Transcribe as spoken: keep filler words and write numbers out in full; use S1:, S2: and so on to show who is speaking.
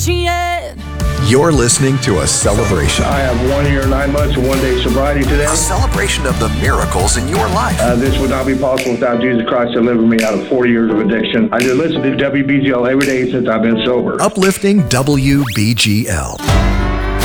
S1: appreciate.
S2: You're listening to a celebration.
S3: I have one year, nine months, and one day sobriety today.
S2: A celebration of the miracles in your life.
S3: Uh, this would not be possible without Jesus Christ delivering me out of forty years of addiction. I just listen to W B G L every day since I've been sober.
S2: Uplifting W B G L.